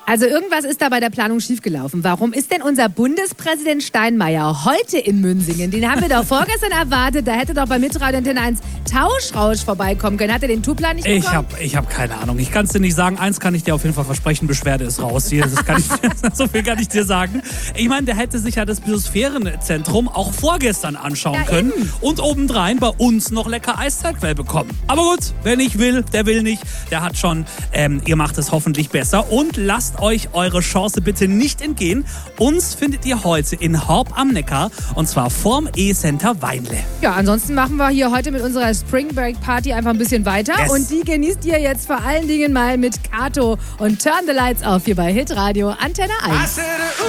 Also irgendwas ist da bei der Planung schiefgelaufen. Warum ist denn unser Bundespräsident Steinmeier heute in Münsingen? Den haben wir doch vorgestern erwartet. Da hätte doch bei Mitradio Antenne 1 Tauschrausch vorbeikommen können. Hat er den Tourplan nicht bekommen? Ich hab keine Ahnung. Ich kann es dir nicht sagen. Eins kann ich dir auf jeden Fall versprechen. Beschwerde ist raus hier. So viel kann ich dir sagen. Ich meine, der hätte sich ja das Biosphärenzentrum auch vorgestern anschauen können. Eben. Und obendrein bei uns noch lecker Eiszeitquell bekommen. Aber gut, wer nicht will, der will nicht. Der hat schon, ihr macht es hoffentlich besser. Und lasst euch eure Chance bitte nicht entgehen. Uns findet ihr heute in Horb am Neckar und zwar vorm E-Center Weinle. Ja, ansonsten machen wir hier heute mit unserer Spring Break Party einfach ein bisschen weiter. Yes. Und die genießt ihr jetzt vor allen Dingen mal mit Kato und Turn the Lights Off hier bei Hitradio Antenne 1.